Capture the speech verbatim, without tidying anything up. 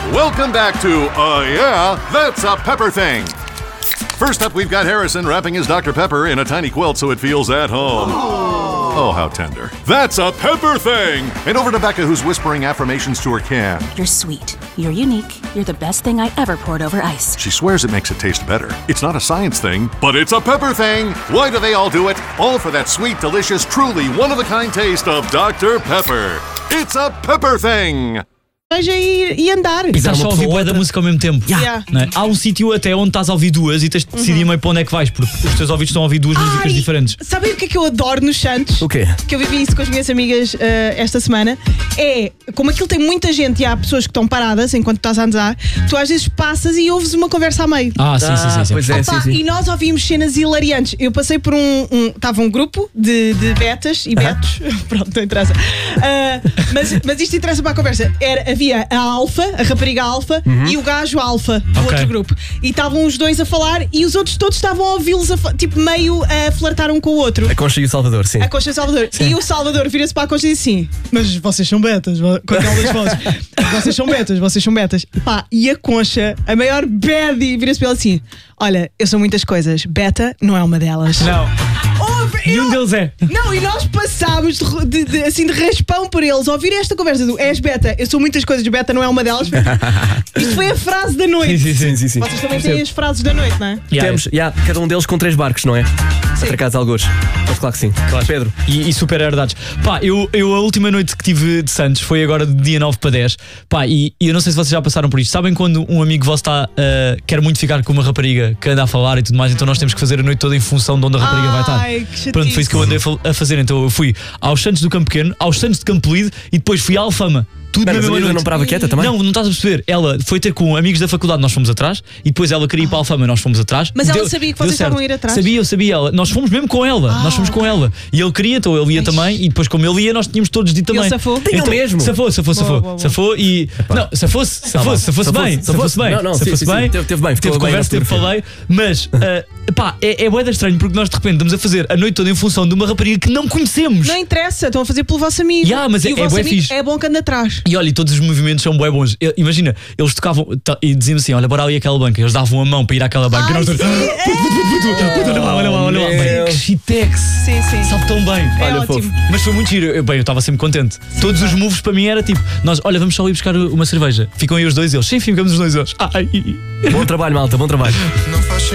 Welcome back to Uh Yeah, That's a Pepper Thing. First up, we've got Harrison wrapping his Doctor Pepper in a tiny quilt so it feels at home. Oh, how tender. That's a Pepper Thing! And over to Becca, who's whispering affirmations to her can. You're sweet. You're unique. You're the best thing I ever poured over ice. She swears it makes it taste better. It's not a science thing, but it's a pepper thing. Why do they all do it? All for that sweet, delicious, truly one-of-a-kind taste of Doctor Pepper. It's a Pepper Thing! E, e andar. E estás só a ouvir bué da música ao mesmo tempo. Yeah. Não é? Há um sítio até onde estás a ouvir duas e tens de decidir meio para onde é que vais, porque os teus ouvidos estão a ouvir duas músicas Ai, diferentes. Sabem o que é que eu adoro nos Santos? O quê? Que eu vivi isso com as minhas amigas uh, esta semana. É, como aquilo tem muita gente e há pessoas que estão paradas enquanto estás a andar, tu às vezes passas e ouves uma conversa a meio. Ah, sim, sim, sim, sim. Pois é, Opa, sim, sim. E nós ouvimos cenas hilariantes. Eu passei por um. Estava um, um grupo de, de betas e betos. Pronto, não interessa. Uh, mas, mas isto interessa para a conversa. Era, havia a Alfa, a rapariga Alfa, Uhum. e o gajo Alfa, do Ok. outro grupo. E estavam os dois a falar e os outros todos estavam a ouvi-los, a fa- tipo, meio a flertar um com o outro. A Concha e o Salvador, sim. A Concha e o Salvador. E o Salvador vira-se para a Concha e diz assim: mas vocês são betas, vo- com aquelas vozes. Vocês são betas, vocês são betas. Pá, e a Concha, a maior baddie, vira-se para ela assim: olha, eu sou muitas coisas, beta não é uma delas. Não, Ouve, nenhum eu- deles é. Não, e nós passámos de, de- de- assim de raspão por eles a ouvir esta conversa do és beta, eu sou muitas coisas, beta não é uma delas. Isto foi a frase da noite. Sim, sim, sim. Sim, sim, sim. Vocês também têm as frases da noite, não é? Yeah, Temos, yeah, cada um deles com três barcos, não é? Sim. Para casa de algures. Mas claro que sim. Claro. Pedro. E, e super herdades. Pá, eu, eu a última noite que tive de Santos foi agora de dia nove para dez. Pá, e, e eu não sei se vocês já passaram por isto. Sabem quando um amigo vosso está, uh, quer muito ficar com uma rapariga que anda a falar e tudo mais, então nós temos que fazer a noite toda em função de onde a rapariga vai estar. Ai, que chatice. Pronto, foi isso que eu andei a fa- a fazer. Então eu fui aos Santos do Campo Pequeno, aos Santos de Campo Lido e depois fui à Alfama. Tudo Não, na mas a mesma miúda noite. não parava quieta também? Não, não estás a perceber. Ela foi ter com amigos da faculdade, nós fomos atrás, e depois ela queria ir para a Alfama, nós fomos atrás. Mas ela Deu- sabia que deu vocês certo. estavam a ir atrás? Sabia, eu sabia. Ela. Nós fomos mesmo com ela. nós fomos com ela. E ele queria, então ele ia também, e depois, como ele ia, nós tínhamos todos de ir também. ele safou? Tinham Então, mesmo? Safou, safou, Boa, safou. boa, boa. Safou e. Não, safou-se, safou-se, safou-se Safou-se, bem. Safou-se bem. Não, não, sim, Safou-se sim, sim. bem. Teve- teve bem, ficou Teve bem conversa, na teve fotografia. falei. Mas, uh, pá, é, é bué da estranho, porque nós de repente estamos a fazer a noite toda em função de uma rapariga que não conhecemos. Não interessa, estão a fazer pelo vosso amigo. Yeah, mas e é- o é vosso bué amigo fixe. é bom que anda atrás. E olha, e todos os movimentos são bué bons. Eu- Imagina, eles tocavam tá, e diziam assim: olha, bora ali aquela banca. Eles davam a mão para ir àquela banca. Ai, e nós todos, sim, é. olha lá, olha lá, olha lá. Meu. Bem, que chitex. Sim, sim. Sabe tão bem. É Olha, ótimo. fofo. Mas foi muito giro. Eu, bem, eu estava sempre contente. Todos os moves para mim era tipo: nós, olha, vamos só ir buscar uma cerveja. Ficam aí os dois eles. Sim, ficamos os dois eles. Ai. Bom trabalho, malta, bom trabalho.